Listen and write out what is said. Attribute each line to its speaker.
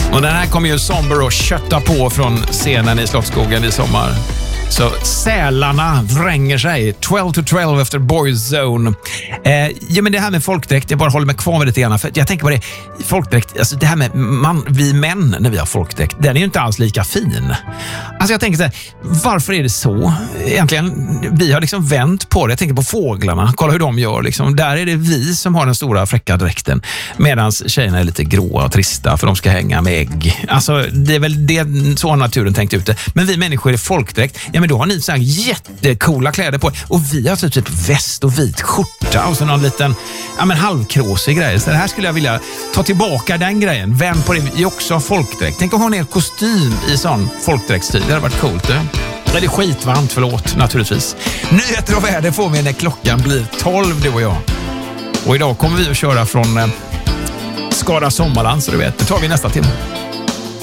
Speaker 1: Och den här kommer ju Somber och kötta på från scenen i Slottsskogen i sommar. Så sälarna vränger sig 12 to 12 efter Boyzone. Ja, men det här med folkdräkt, jag bara håller mig kvar med det lite grann. För jag tänker på det, folkdräkt, alltså det här med vi män när vi har folkdräkt, den är ju inte alls lika fin. Alltså jag tänker så här, varför är det så? Egentligen, vi har liksom vänt på det. Jag tänker på fåglarna, kolla hur de gör. Liksom. Där är det vi som har den stora fräcka dräkten. Medan tjejerna är lite gråa och trista för de ska hänga med ägg. Alltså det är väl det, så har naturen tänkt ut det. Men vi människor är folkdräkt. Ja, men då har ni så här jättecoola kläder på. Och vi har typ väst och vit skjorta och så någon liten halvkråsig grej. Så det här skulle jag vilja ta tillbaka den grejen. Vänd på det. Vi också har folkdräkt. Tänk att ha en kostym i sån folkdräktsstil. Det hade varit coolt. Det är skitvarmt, förlåt, naturligtvis. Nyheter och väder får vi när klockan blir 12, du och jag. Och idag kommer vi att köra från Skara Sommarland, så du vet. Det tar vi nästa timme.